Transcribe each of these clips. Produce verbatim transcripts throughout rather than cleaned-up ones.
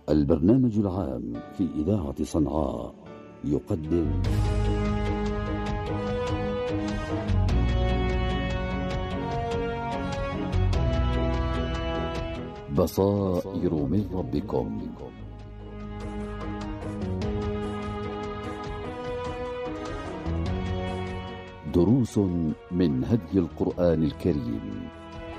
البرنامج العام في إذاعة صنعاء يقدم بصائر من ربكم. دروس من هدي القرآن الكريم.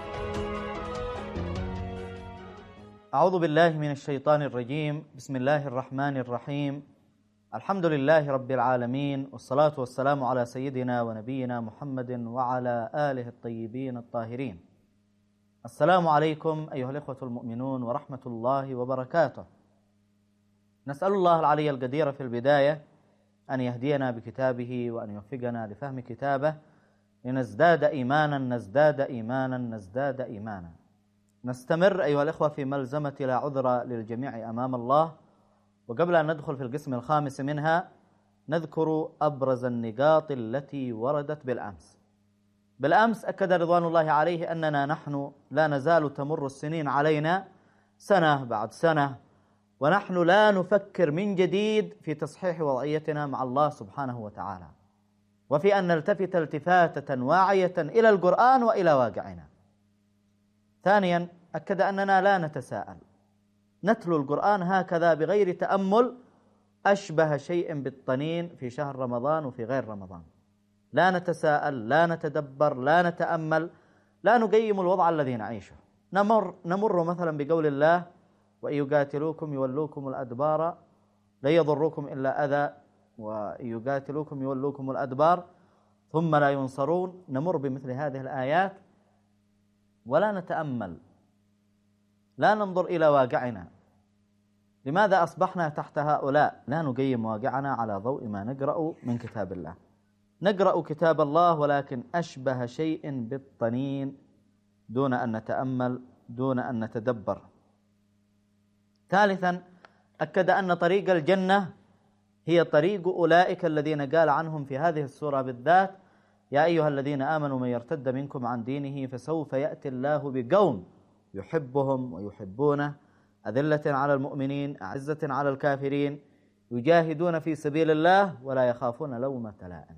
أعوذ بالله من الشيطان الرجيم. بسم الله الرحمن الرحيم. الحمد لله رب العالمين، والصلاة والسلام على سيدنا ونبينا محمد وعلى آله الطيبين الطاهرين. السلام عليكم أيها الإخوة المؤمنون ورحمة الله وبركاته. نسأل الله العلي القدير في البداية أن يهدينا بكتابه وأن يوفقنا لفهم كتابه لنزداد إيمانا نزداد إيمانا نزداد إيمانا. نستمر أيها الإخوة في ملزمة لا عذر للجميع أمام الله، وقبل أن ندخل في القسم الخامس منها نذكر أبرز النقاط التي وردت بالأمس. بالأمس أكد رضوان الله عليه أننا نحن لا نزال تمر السنين علينا سنة بعد سنة، ونحن لا نفكر من جديد في تصحيح وضعيتنا مع الله سبحانه وتعالى، وفي أن نلتفت التفاتة واعية إلى القرآن وإلى واقعنا. ثانيا أكد أننا لا نتساءل، نتلو القرآن هكذا بغير تأمل أشبه شيء بالطنين في شهر رمضان وفي غير رمضان. لا نتساءل، لا نتدبر، لا نتأمل، لا نقيم الوضع الذي نعيشه. نمر, نمر مثلا بقول الله: وإن يقاتلوكم يولوكم الأدبار لا يضركم إلا أذى، وإن يقاتلوكم يولوكم الأدبار ثم لا ينصرون. نمر بمثل هذه الآيات ولا نتأمل، لا ننظر إلى واقعنا. لماذا أصبحنا تحت هؤلاء؟ لا نقيم واقعنا على ضوء ما نقرأ من كتاب الله. نقرأ كتاب الله ولكن أشبه شيء بالطنين، دون أن نتأمل، دون أن نتدبر. ثالثا أكد أن طريق الجنة هي طريق أولئك الذين قال عنهم في هذه السورة بالذات: يا أيها الذين آمنوا من يرتد منكم عن دينه فسوف يأتي الله بقوم يحبهم ويحبونه أذلة على المؤمنين أعزة على الكافرين يجاهدون في سبيل الله ولا يخافون لومة لائم.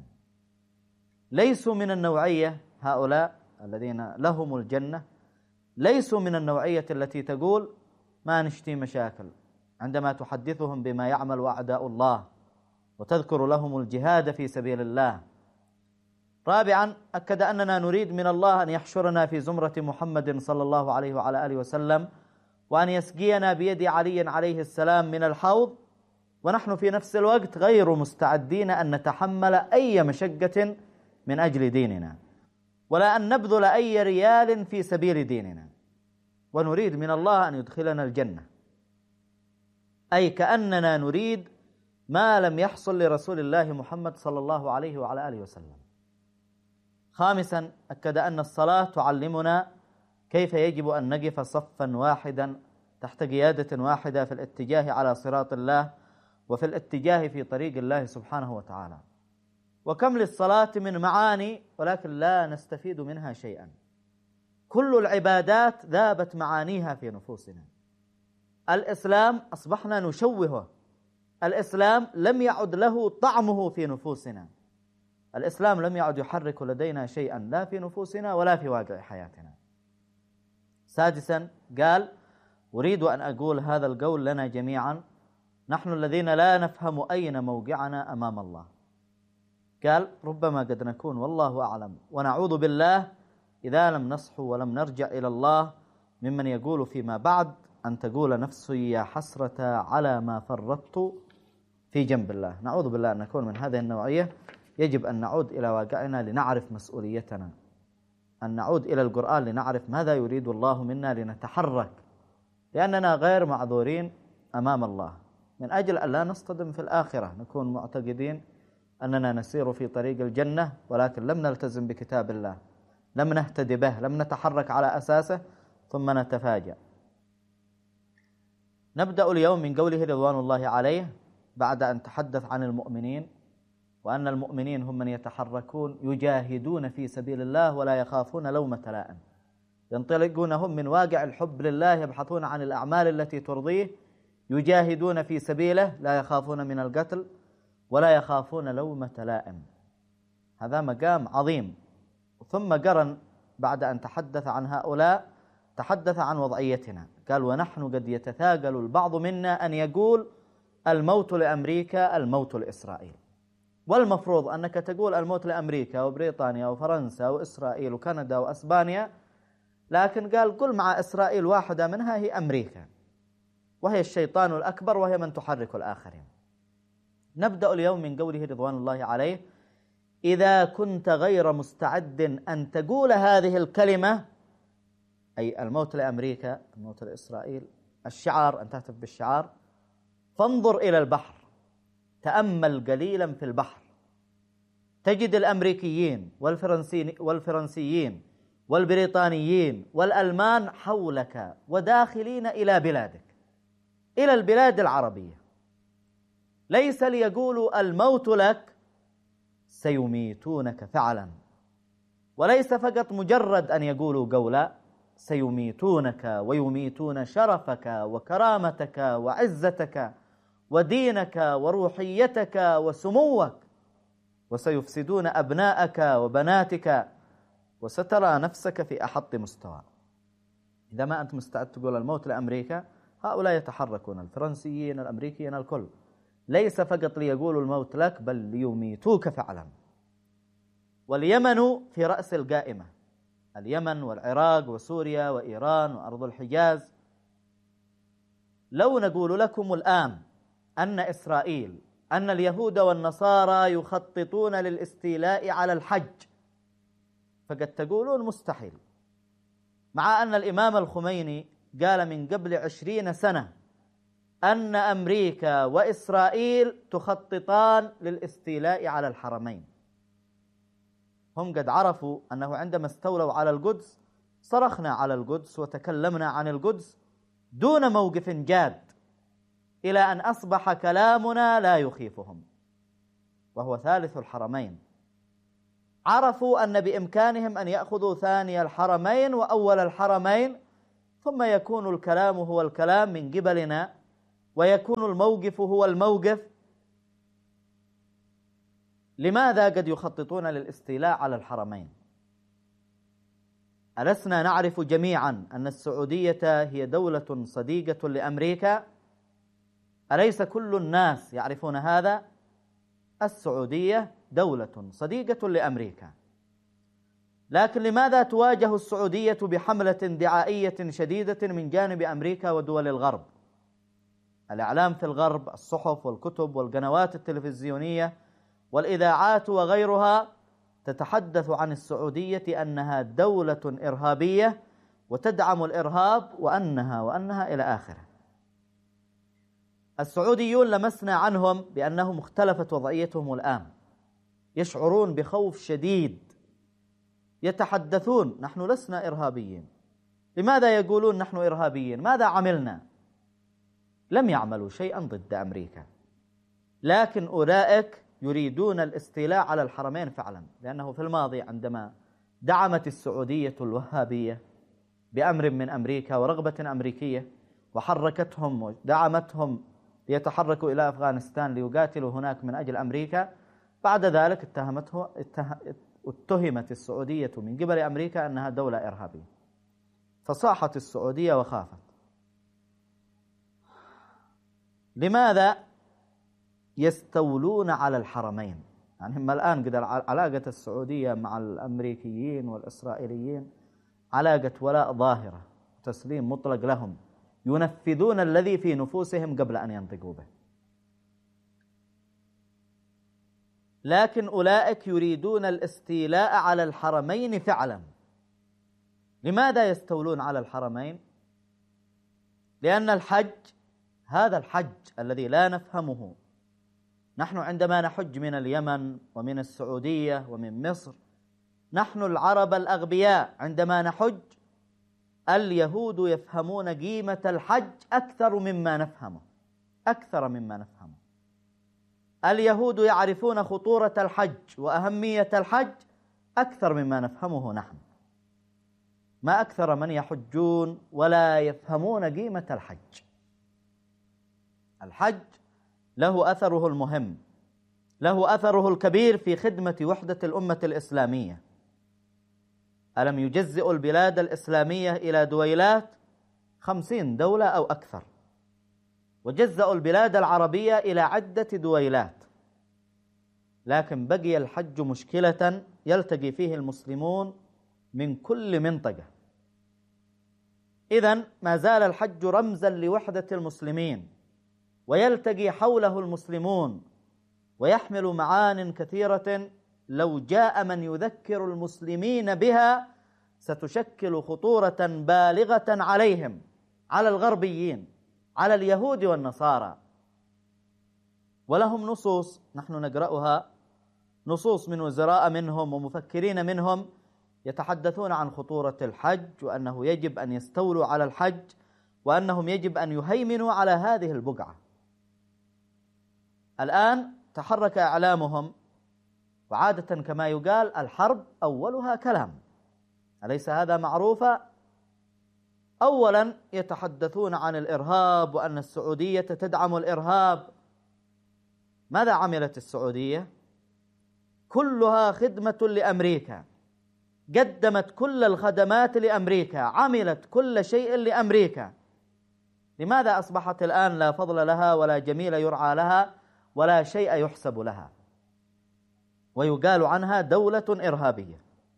ليسوا من النوعية هؤلاء الذين لهم الجنة، ليسوا من النوعية التي تقول ما نشتي مشاكل عندما تحدثهم بما يعمل أعداء الله وتذكر لهم الجهاد في سبيل الله. رابعا أكد أننا نريد من الله أن يحشرنا في زمرة محمد صلى الله عليه وعلى آله وسلم، وأن يسقينا بيد علي عليه السلام من الحوض، ونحن في نفس الوقت غير مستعدين أن نتحمل أي مشقة من أجل ديننا، ولا أن نبذل أي ريال في سبيل ديننا، ونريد من الله أن يدخلنا الجنة، أي كأننا نريد ما لم يحصل لرسول الله محمد صلى الله عليه وعلى آله وسلم. خامسا أكد أن الصلاة تعلمنا كيف يجب أن نقف صفا واحدا تحت قيادة واحدة في الاتجاه على صراط الله وفي الاتجاه في طريق الله سبحانه وتعالى. وكم للصلاة من معاني ولكن لا نستفيد منها شيئا. كل العبادات ذابت معانيها في نفوسنا. الإسلام أصبحنا نشوهه، الإسلام لم يعد له طعمه في نفوسنا، الإسلام لم يعد يحرك لدينا شيئا لا في نفوسنا ولا في واقع حياتنا. سادسا قال: أريد أن أقول هذا القول لنا جميعا، نحن الذين لا نفهم أين موقعنا أمام الله. قال: ربما قد نكون والله أعلم، ونعوذ بالله إذا لم نصح ولم نرجع إلى الله ممن يقول فيما بعد أن تقول نفسي يا حسرة على ما فرطت في جنب الله. نعوذ بالله أن نكون من هذه النوعية. يجب أن نعود إلى واقعنا لنعرف مسؤوليتنا، أن نعود إلى القرآن لنعرف ماذا يريد الله منا لنتحرك، لأننا غير معذورين أمام الله. من أجل أن لا نصطدم في الآخرة نكون معتقدين أننا نسير في طريق الجنة ولكن لم نلتزم بكتاب الله، لم نهتدي به، لم نتحرك على أساسه، ثم نتفاجأ. نبدأ اليوم من قوله رضوان الله عليه بعد أن تحدث عن المؤمنين، وأن المؤمنين هم من يتحركون يجاهدون في سبيل الله ولا يخافون لومة لائم، ينطلقون هم من واقع الحب لله، يبحثون عن الأعمال التي ترضيه، يجاهدون في سبيله لا يخافون من القتل ولا يخافون لومة لائم. هذا مقام عظيم. ثم قرن بعد أن تحدث عن هؤلاء تحدث عن وضعيتنا، قال: ونحن قد يتثاقل البعض منا أن يقول الموت لأمريكا الموت لإسرائيل. والمفروض أنك تقول الموت لأمريكا وبريطانيا وفرنسا وإسرائيل وكندا وأسبانيا، لكن قال: قل مع إسرائيل واحدة منها هي أمريكا، وهي الشيطان الأكبر، وهي من تحرك الآخرين. نبدأ اليوم من قوله رضوان الله عليه: إذا كنت غير مستعد أن تقول هذه الكلمة، أي الموت لأمريكا الموت لإسرائيل، الشعار، أن تهتف بالشعار، فانظر إلى البحر، تأمل قليلا في البحر، تجد الأمريكيين والفرنسيين والبريطانيين والألمان حولك وداخلين إلى بلادك، إلى البلاد العربية، ليس ليقولوا الموت لك، سيميتونك فعلا. وليس فقط مجرد أن يقولوا قولا، سيميتونك ويميتون شرفك وكرامتك وعزتك ودينك وروحيتك وسموك، وسيفسدون أبناءك وبناتك، وسترى نفسك في أحط مستوى. إذا ما أنت مستعد تقول الموت لأمريكا، هؤلاء يتحركون، الفرنسيين الأمريكيين الكل، ليس فقط ليقولوا الموت لك، بل ليميتوك فعلا. واليمن في رأس القائمة، اليمن والعراق وسوريا وإيران وأرض الحجاز. لو نقول لكم الآن أن إسرائيل، أن اليهود والنصارى يخططون للاستيلاء على الحج، فقد تقولون مستحيل، مع أن الإمام الخميني قال من قبل عشرين سنة أن أمريكا وإسرائيل تخططان للاستيلاء على الحرمين. هم قد عرفوا أنه عندما استولوا على القدس صرخنا على القدس وتكلمنا عن القدس دون موقف جاد، إلى أن أصبح كلامنا لا يخيفهم، وهو ثالث الحرمين. عرفوا أن بإمكانهم أن يأخذوا ثاني الحرمين وأول الحرمين، ثم يكون الكلام هو الكلام من قبلنا، ويكون الموقف هو الموقف. لماذا قد يخططون للاستيلاء على الحرمين؟ ألسنا نعرف جميعا أن السعودية هي دولة صديقة لأمريكا؟ أليس كل الناس يعرفون هذا؟ السعودية دولة صديقة لأمريكا. لكن لماذا تواجه السعودية بحملة دعائية شديدة من جانب أمريكا ودول الغرب؟ الإعلام في الغرب، الصحف والكتب والقنوات التلفزيونية والإذاعات وغيرها تتحدث عن السعودية أنها دولة إرهابية وتدعم الإرهاب وأنها وأنها إلى آخره. السعوديون لمسنا عنهم بأنهم اختلفت وضعيتهم الآن، يشعرون بخوف شديد، يتحدثون: نحن لسنا إرهابيين. لماذا يقولون نحن إرهابيين؟ ماذا عملنا؟ لم يعملوا شيئا ضد أمريكا، لكن أولئك يريدون الاستيلاء على الحرمين فعلا، لأنه في الماضي عندما دعمت السعودية الوهابية بأمر من أمريكا ورغبة أمريكية وحركتهم ودعمتهم ليتحركوا إلى أفغانستان ليقاتلوا هناك من أجل أمريكا، بعد ذلك اتهمته اتهمت السعودية من قبل أمريكا أنها دولة إرهابية، فصاحت السعودية وخافت. لماذا يستولون على الحرمين؟ يعني هم الآن قد علاقة السعودية مع الأمريكيين والإسرائيليين علاقة ولاء ظاهرة، تسليم مطلق لهم، ينفذون الذي في نفوسهم قبل أن ينطقوا به. لكن أولئك يريدون الاستيلاء على الحرمين فعلا. لماذا يستولون على الحرمين؟ لأن الحج، هذا الحج الذي لا نفهمه نحن عندما نحج من اليمن ومن السعودية ومن مصر، نحن العرب الأغبياء عندما نحج، اليهود يفهمون قيمة الحج أكثر مما نفهمه، أكثر مما نفهمه. اليهود يعرفون خطورة الحج وأهمية الحج أكثر مما نفهمه نحن. ما أكثر من يحجون ولا يفهمون قيمة الحج. الحج له أثره المهم، له أثره الكبير في خدمة وحدة الأمة الإسلامية. ألم يجزئ البلاد الإسلامية إلى دويلات؟ خمسين دولة أو أكثر، وجزأوا البلاد العربية إلى عدة دويلات، لكن بقي الحج مشكلة يلتقي فيه المسلمون من كل منطقة. إذن ما زال الحج رمزا لوحدة المسلمين، ويلتقي حوله المسلمون، ويحمل معان كثيرة لو جاء من يذكر المسلمين بها ستشكل خطورة بالغة عليهم، على الغربيين، على اليهود والنصارى. ولهم نصوص نحن نقرأها، نصوص من وزراء منهم ومفكرين منهم يتحدثون عن خطورة الحج، وأنه يجب أن يستولوا على الحج، وأنهم يجب أن يهيمنوا على هذه البقعة. الآن تحرك إعلامهم، وعادة كما يقال الحرب أولها كلام، أليس هذا معروفا؟ أولا يتحدثون عن الإرهاب وأن السعودية تدعم الإرهاب. ماذا عملت السعودية؟ كلها خدمة لأمريكا، قدمت كل الخدمات لأمريكا، عملت كل شيء لأمريكا. لماذا أصبحت الآن لا فضل لها ولا جميل يرعى لها ولا شيء يحسب لها، ويقال عنها دولة إرهابية؟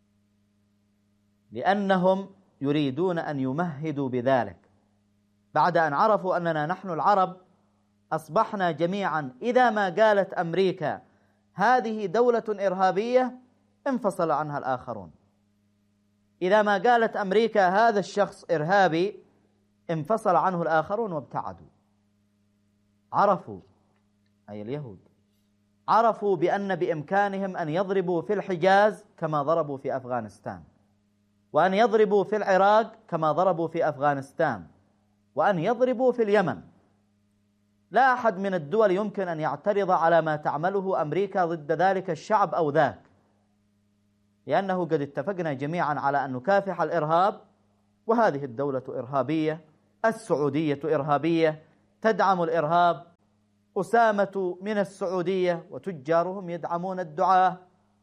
لأنهم يريدون أن يمهدوا بذلك، بعد أن عرفوا أننا نحن العرب أصبحنا جميعا إذا ما قالت أمريكا هذه دولة إرهابية انفصل عنها الآخرون، إذا ما قالت أمريكا هذا الشخص إرهابي انفصل عنه الآخرون وابتعدوا. عرفوا، أي اليهود، عرفوا بأن بإمكانهم أن يضربوا في الحجاز كما ضربوا في أفغانستان، وأن يضربوا في العراق كما ضربوا في أفغانستان، وأن يضربوا في اليمن. لا أحد من الدول يمكن أن يعترض على ما تعمله أمريكا ضد ذلك الشعب أو ذاك، لأنه قد اتفقنا جميعا على أن نكافح الإرهاب، وهذه الدولة إرهابية، السعودية إرهابية، تدعم الإرهاب، أسامة من السعودية وتجارهم يدعمون الدعاة.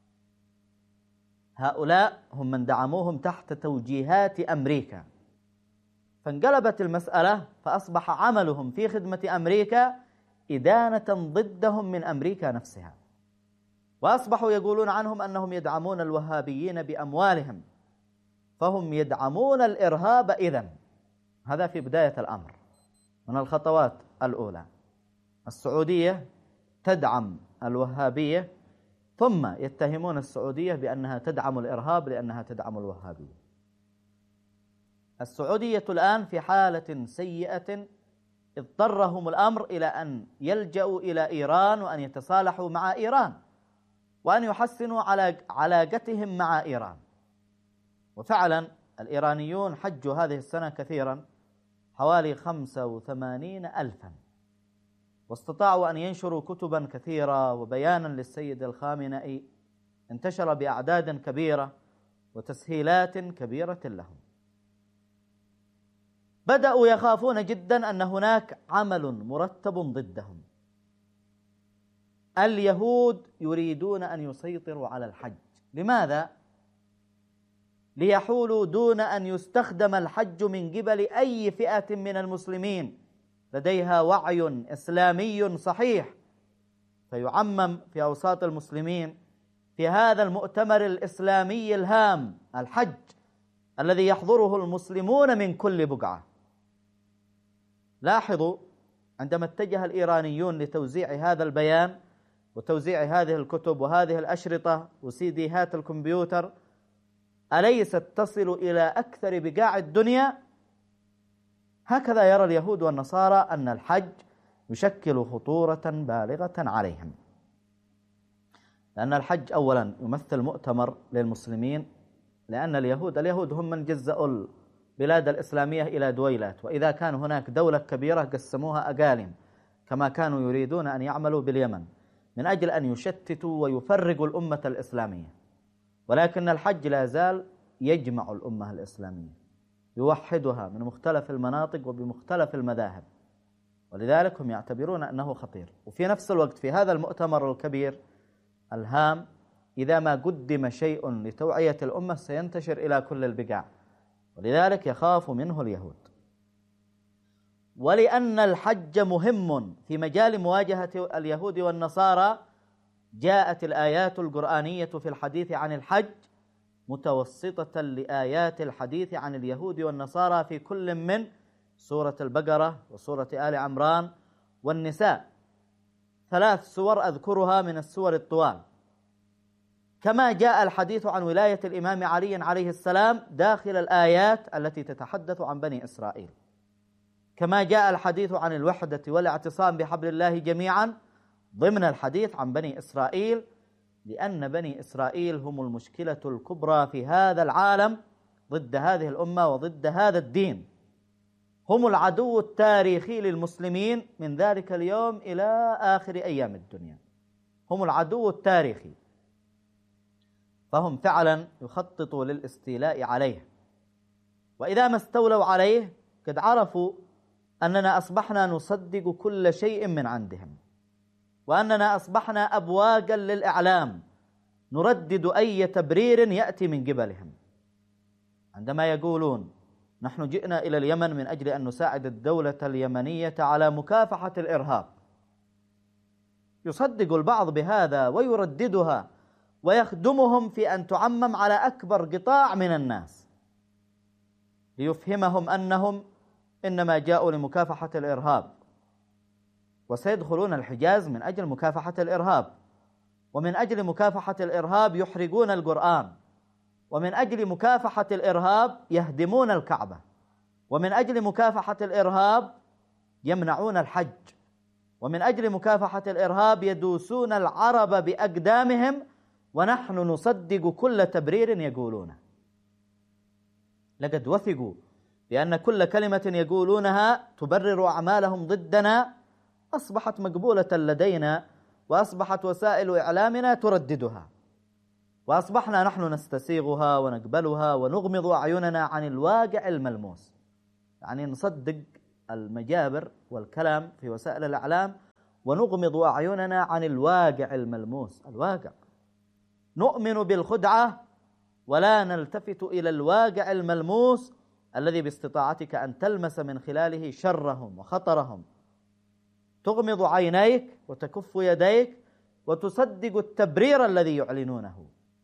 هؤلاء هم من دعموهم تحت توجيهات أمريكا، فانقلبت المسألة، فأصبح عملهم في خدمة أمريكا إدانة ضدهم من أمريكا نفسها، وأصبحوا يقولون عنهم أنهم يدعمون الوهابيين بأموالهم، فهم يدعمون الإرهاب. إذن هذا في بداية الأمر، من الخطوات الأولى السعودية تدعم الوهابية، ثم يتهمون السعودية بأنها تدعم الإرهاب لأنها تدعم الوهابية. السعودية الآن في حالة سيئة، اضطرهم الأمر إلى أن يلجأوا إلى إيران وأن يتصالحوا مع إيران وأن يحسنوا على علاقتهم مع إيران. وفعلا الإيرانيون حجوا هذه السنة كثيرا، حوالي خمسة وثمانين ألفا، واستطاعوا أن ينشروا كتبا كثيرة وبيانا للسيد الخامنئي انتشر بأعداد كبيرة وتسهيلات كبيرة لهم. بدأوا يخافون جدا أن هناك عمل مرتب ضدهم. اليهود يريدون أن يسيطروا على الحج. لماذا؟ ليحولوا دون أن يستخدم الحج من قبل أي فئة من المسلمين لديها وعي إسلامي صحيح، فيعمم في أوساط المسلمين في هذا المؤتمر الإسلامي الهام الحج الذي يحضره المسلمون من كل بقعة. لاحظوا عندما اتجه الإيرانيون لتوزيع هذا البيان وتوزيع هذه الكتب وهذه الأشرطة وسيديهات الكمبيوتر، أليست تصل إلى أكثر بقاع الدنيا؟ هكذا يرى اليهود والنصارى أن الحج يشكل خطورة بالغة عليهم، لأن الحج أولا يمثل مؤتمر للمسلمين، لأن اليهود اليهود هم من جزأوا البلاد الإسلامية إلى دويلات، وإذا كان هناك دولة كبيرة قسموها أقاليم كما كانوا يريدون أن يعملوا باليمن من أجل أن يشتتوا ويفرقوا الأمة الإسلامية. ولكن الحج لا زال يجمع الأمة الإسلامية، يوحدها من مختلف المناطق وبمختلف المذاهب. ولذلك هم يعتبرون أنه خطير. وفي نفس الوقت في هذا المؤتمر الكبير الهام إذا ما قدم شيء لتوعية الأمة سينتشر إلى كل البقاع، ولذلك يخاف منه اليهود. ولأن الحج مهم في مجال مواجهة اليهود والنصارى جاءت الآيات القرآنية في الحديث عن الحج متوسطة لآيات الحديث عن اليهود والنصارى في كل من سورة البقرة وسورة آل عمران والنساء، ثلاث سور أذكرها من السور الطوال. كما جاء الحديث عن ولاية الإمام علي عليه السلام داخل الآيات التي تتحدث عن بني إسرائيل، كما جاء الحديث عن الوحدة والاعتصام بحبل الله جميعا ضمن الحديث عن بني إسرائيل، لأن بني إسرائيل هم المشكلة الكبرى في هذا العالم ضد هذه الأمة وضد هذا الدين، هم العدو التاريخي للمسلمين من ذلك اليوم إلى آخر أيام الدنيا، هم العدو التاريخي. فهم فعلا يخططوا للاستيلاء عليه، وإذا ما استولوا عليه قد عرفوا أننا أصبحنا نصدق كل شيء من عندهم، وأننا أصبحنا أبواقا للإعلام نردد أي تبرير يأتي من قبلهم. عندما يقولون نحن جئنا إلى اليمن من أجل أن نساعد الدولة اليمنية على مكافحة الإرهاب، يصدق البعض بهذا ويرددها ويخدمهم في أن تعمم على أكبر قطاع من الناس ليفهمهم أنهم إنما جاءوا لمكافحة الإرهاب، وسيدخلون الحجاز من أجل مكافحة الإرهاب، ومن أجل مكافحة الإرهاب يحرقون القرآن، ومن أجل مكافحة الإرهاب يهدمون الكعبة، ومن أجل مكافحة الإرهاب يمنعون الحج، ومن أجل مكافحة الإرهاب يدوسون العرب بأقدامهم، ونحن نصدق كل تبرير يقولونه. لقد وثقوا بأن كل كلمة يقولونها تبرر أعمالهم ضدنا أصبحت مقبولة لدينا، وأصبحت وسائل إعلامنا ترددها، وأصبحنا نحن نستسيغها ونقبلها ونغمض أعيننا عن الواقع الملموس. يعني نصدق المجابر والكلام في وسائل الإعلام ونغمض أعيننا عن الواقع الملموس. الواقع نؤمن بالخدعة ولا نلتفت إلى الواقع الملموس الذي باستطاعتك أن تلمس من خلاله شرهم وخطرهم. تغمض عينيك وتكف يديك وتصدق التبرير الذي يعلنونه.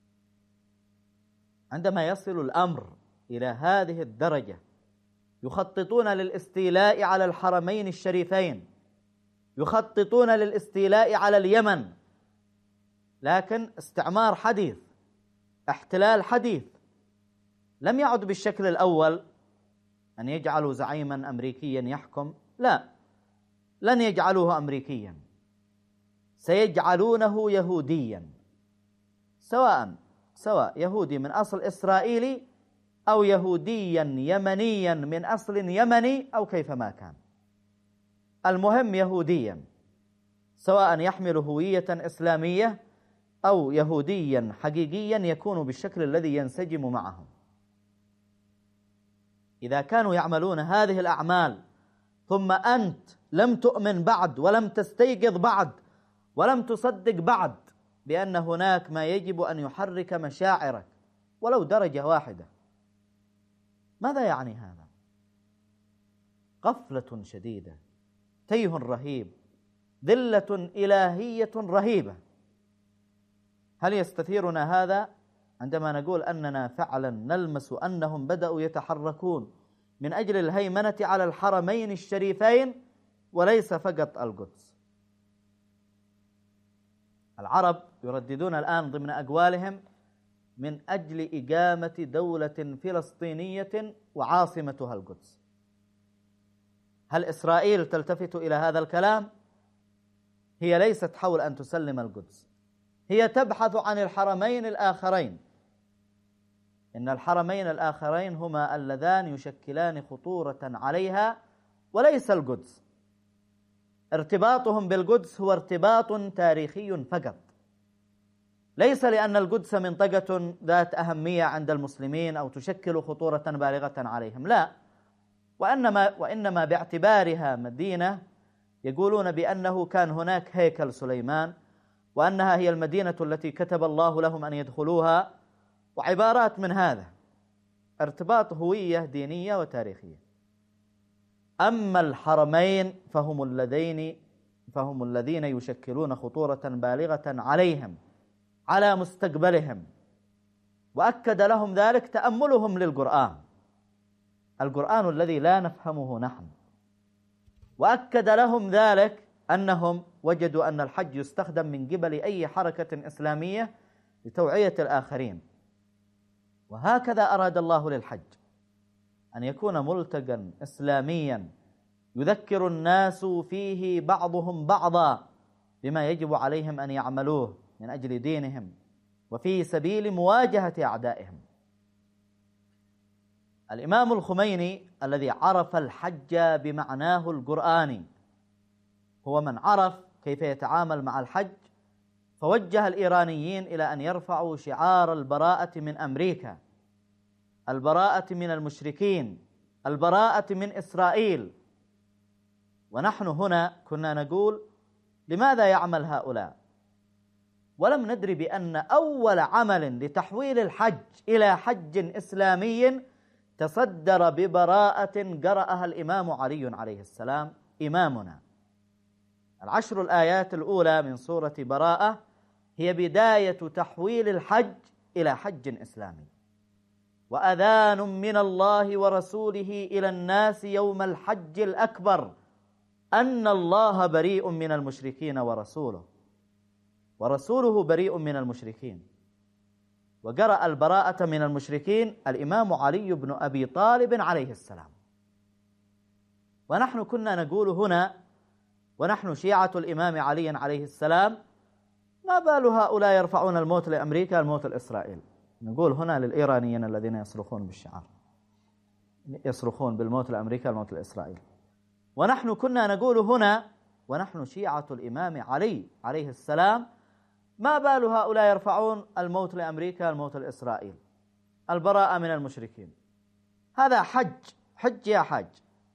عندما يصل الأمر إلى هذه الدرجة يخططون للاستيلاء على الحرمين الشريفين، يخططون للاستيلاء على اليمن، لكن استعمار حديث، احتلال حديث، لم يعد بالشكل الأول أن يجعلوا زعيما أمريكيا يحكم، لا، لن يجعلوه أمريكيا، سيجعلونه يهوديا، سواء سواء يهودي من أصل إسرائيلي أو يهوديا يمنيا من أصل يمني أو كيفما كان، المهم يهوديا، سواء يحمل هوية إسلامية أو يهوديا حقيقيا يكون بالشكل الذي ينسجم معهم. إذا كانوا يعملون هذه الأعمال ثم أنت لم تؤمن بعد ولم تستيقظ بعد ولم تصدق بعد بأن هناك ما يجب أن يحرك مشاعرك ولو درجة واحدة، ماذا يعني هذا؟ غفلة شديدة، تيه رهيب، ذلة إلهية رهيبة. هل يستثيرنا هذا عندما نقول أننا فعلا نلمس أنهم بدأوا يتحركون من أجل الهيمنة على الحرمين الشريفين وليس فقط القدس؟ العرب يرددون الآن ضمن أقوالهم من أجل إقامة دولة فلسطينية وعاصمتها القدس. هل إسرائيل تلتفت إلى هذا الكلام؟ هي ليست حول أن تسلم القدس، هي تبحث عن الحرمين الآخرين. إن الحرمين الآخرين هما اللذان يشكلان خطورة عليها وليس القدس. ارتباطهم بالقدس هو ارتباط تاريخي فقط، ليس لأن القدس منطقة ذات أهمية عند المسلمين أو تشكل خطورة بالغة عليهم، لا، وإنما, وإنما باعتبارها مدينة يقولون بأنه كان هناك هيكل سليمان، وأنها هي المدينة التي كتب الله لهم أن يدخلوها، وعبارات من هذا، ارتباط هوية دينية وتاريخية. أما الحرمين فهم الذين فهم الذين يشكلون خطورة بالغة عليهم على مستقبلهم، وأكد لهم ذلك تأملهم للقرآن، القرآن الذي لا نفهمه نحن، وأكد لهم ذلك أنهم وجدوا أن الحج يستخدم من قبل أي حركة إسلامية لتوعية الآخرين. وهكذا أراد الله للحج أن يكون ملتقى إسلاميا يذكر الناس فيه بعضهم بعضا بما يجب عليهم أن يعملوه من أجل دينهم وفي سبيل مواجهة أعدائهم. الإمام الخميني الذي عرف الحج بمعناه القرآني هو من عرف كيف يتعامل مع الحج، فوجه الإيرانيين إلى أن يرفعوا شعار البراءة من أمريكا، البراءة من المشركين، البراءة من إسرائيل. ونحن هنا كنا نقول لماذا يعمل هؤلاء؟ ولم ندري بأن أول عمل لتحويل الحج إلى حج إسلامي تصدر ببراءة قرأها الإمام علي عليه السلام إمامنا. العشر الآيات الأولى من سورة براءة هي بداية تحويل الحج إلى حج إسلامي. وأذان من الله ورسوله إلى الناس يوم الحج الأكبر أن الله بريء من المشركين ورسوله، ورسوله بريء من المشركين. وقرأ البراءة من المشركين الإمام علي بن أبي طالب عليه السلام. ونحن كنا نقول هنا ونحن شيعة الإمام علي عليه السلام ما بال هؤلاء يرفعون الموت لأمريكا الموت لإسرائيل؟ نقول هنا للإيرانيين الذين يصرخون بالشعار، يصرخون بالموت لأمريكا الموت لإسرائيل. ونحن كنا نقول هنا ونحن شيعة الإمام علي عليه السلام ما بال هؤلاء يرفعون الموت لأمريكا الموت لإسرائيل، البراءة من المشركين. هذا حج، حج يا حاج.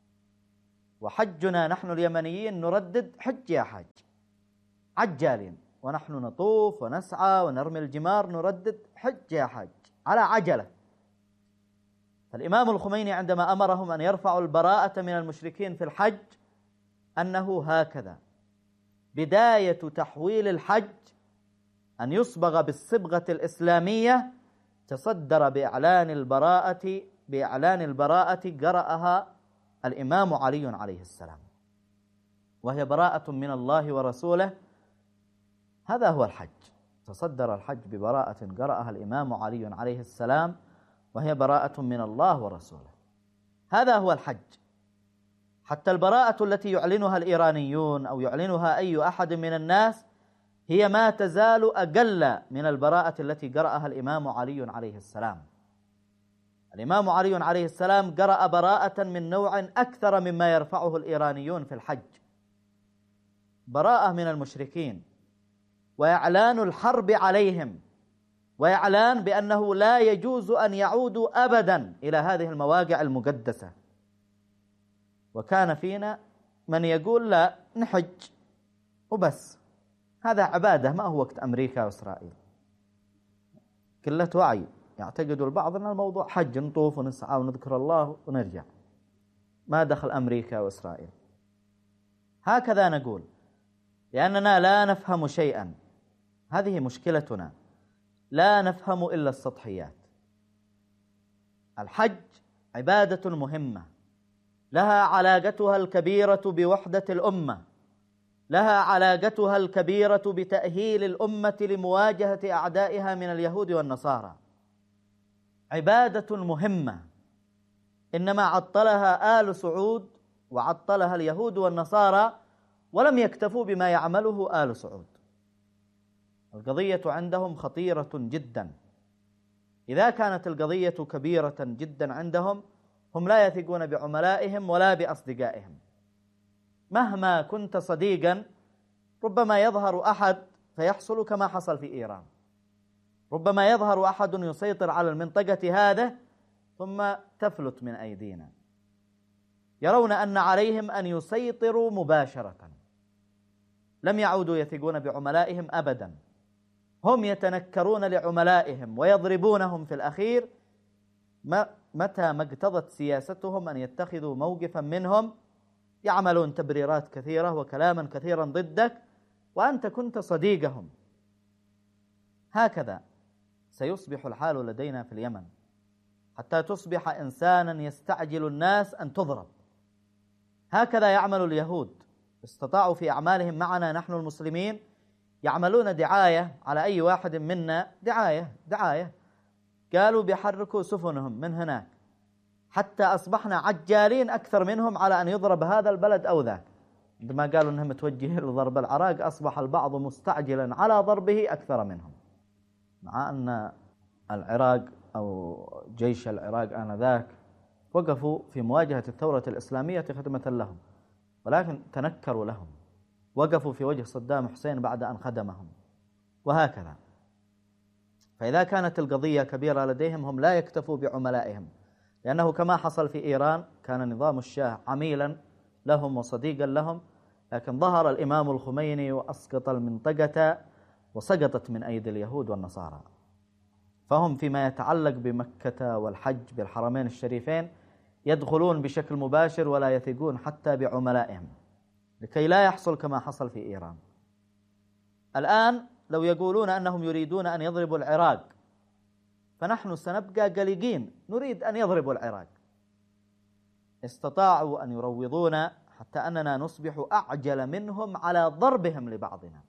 وحجنا نحن اليمنيين نردد حج يا حاج عجالين، ونحن نطوف ونسعى ونرمي الجمار نردد حج يا حاج على عجلة. فالإمام الخميني عندما أمرهم أن يرفعوا البراءة من المشركين في الحج أنه هكذا بداية تحويل الحج أن يصبغ بالصبغة الإسلامية، تصدر بإعلان البراءة بإعلان البراءة قرأها الإمام علي عليه السلام، وهي براءة من الله ورسوله. هذا هو الحج، تصدر الحج ببراءة قرأها الإمام علي عليه السلام، وهي براءة من الله ورسوله. هذا هو الحج. حتى البراءة التي يعلنها الإيرانيون أو يعلنها أي أحد من الناس هي ما تزال أقل من البراءة التي قرأها الإمام علي عليه السلام. الإمام علي عليه السلام قرأ براءة من نوع أكثر مما يرفعه الإيرانيون في الحج، براءة من المشركين، وإعلان الحرب عليهم، وإعلان بأنه لا يجوز أن يعودوا أبدا إلى هذه المواقع المقدسة. وكان فينا من يقول لا نحج وبس، هذا عبادة، ما هو وقت أمريكا وإسرائيل. قلة وعي، يعتقد البعض أن الموضوع حج، نطوف ونسعى ونذكر الله ونرجع، ما دخل أمريكا وإسرائيل. هكذا نقول لأننا لا نفهم شيئا، هذه مشكلتنا، لا نفهم إلا السطحيات. الحج عبادة مهمة لها علاقتها الكبيرة بوحدة الأمة، لها علاقتها الكبيرة بتأهيل الأمة لمواجهة أعدائها من اليهود والنصارى. عبادة مهمة، إنما عطلها آل سعود وعطلها اليهود والنصارى، ولم يكتفوا بما يعمله آل سعود. القضية عندهم خطيرة جدا. إذا كانت القضية كبيرة جدا عندهم، هم لا يثقون بعملائهم ولا بأصدقائهم. مهما كنت صديقا ربما يظهر أحد فيحصل كما حصل في إيران، ربما يظهر أحد يسيطر على المنطقة هذه ثم تفلت من أيدينا. يرون أن عليهم أن يسيطروا مباشرة، لم يعودوا يثقون بعملائهم أبدا، هم يتنكرون لعملائهم ويضربونهم في الأخير متى ما اقتضت سياستهم أن يتخذوا موقفا منهم، يعملون تبريرات كثيرة وكلاما كثيرا ضدك وأنت كنت صديقهم. هكذا سيصبح الحال لدينا في اليمن، حتى تصبح إنسانا يستعجل الناس أن تضرب. هكذا يعمل اليهود، استطاعوا في أعمالهم معنا نحن المسلمين يعملون دعاية على أي واحد منا، دعاية دعاية قالوا بيحركوا سفنهم من هناك، حتى أصبحنا عجالين أكثر منهم على أن يضرب هذا البلد أو ذاك. عندما قالوا أنهم متوجهين لضرب العراق أصبح البعض مستعجلا على ضربه أكثر منهم، مع أن العراق أو جيش العراق آنذاك وقفوا في مواجهة الثورة الإسلامية خدمة لهم، ولكن تنكروا لهم، وقفوا في وجه صدام حسين بعد أن خدمهم، وهكذا. فإذا كانت القضية كبيرة لديهم هم لا يكتفوا بعملائهم، لأنه كما حصل في إيران كان نظام الشاه عميلا لهم وصديقا لهم، لكن ظهر الإمام الخميني وأسقط المنطقة وسقطت من أيدي اليهود والنصارى. فهم فيما يتعلق بمكة والحج بالحرمين الشريفين يدخلون بشكل مباشر ولا يثقون حتى بعملائهم، لكي لا يحصل كما حصل في إيران. الآن لو يقولون أنهم يريدون أن يضربوا العراق، فنحن سنبقى قلقين نريد أن يضربوا العراق. استطاعوا أن يروضونا حتى أننا نصبح أعجل منهم على ضربهم لبعضنا.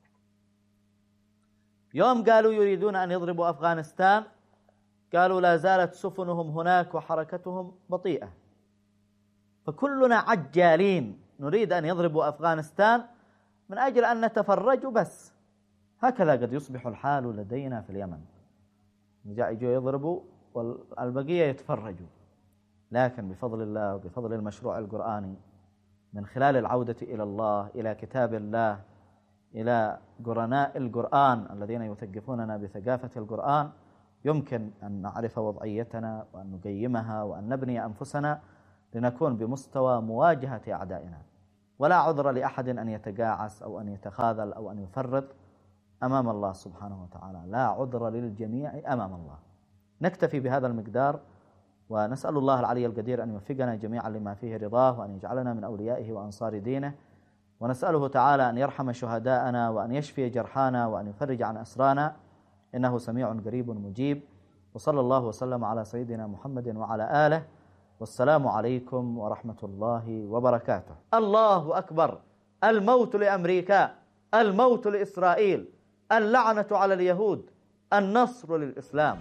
يوم قالوا يريدون أن يضربوا أفغانستان، قالوا لا زالت سفنهم هناك وحركتهم بطيئة، فكلنا عجالين نريد أن يضربوا أفغانستان من أجل أن نتفرج بس. هكذا قد يصبح الحال لدينا في اليمن، جاء يجوا يضربوا والبقية يتفرجوا. لكن بفضل الله وبفضل المشروع القرآني، من خلال العودة إلى الله، إلى كتاب الله، إلى قرناء القرآن الذين يثقفوننا بثقافة القرآن، يمكن أن نعرف وضعيتنا وأن نقيمها وأن نبني أنفسنا لنكون بمستوى مواجهة أعدائنا. ولا عذر لأحد أن يتقاعس أو أن يتخاذل أو أن يفرط أمام الله سبحانه وتعالى، لا عذر للجميع أمام الله. نكتفي بهذا المقدار، ونسأل الله العلي القدير أن يوفقنا جميعا لما فيه رضاه، وأن يجعلنا من أوليائه وأنصار دينه، ونسأله تعالى أن يرحم شهداءنا وأن يشفي جرحانا وأن يفرج عن أسرانا، إنه سميع قريب مجيب. وصلى الله وسلم على سيدنا محمد وعلى آله، والسلام عليكم ورحمة الله وبركاته. الله أكبر. الموت لأمريكا، الموت لإسرائيل، اللعنة على اليهود، النصر للإسلام.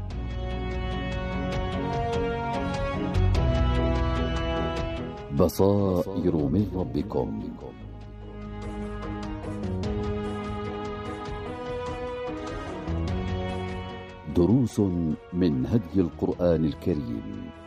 بصائر من ربكم. دروس من هدي القرآن الكريم.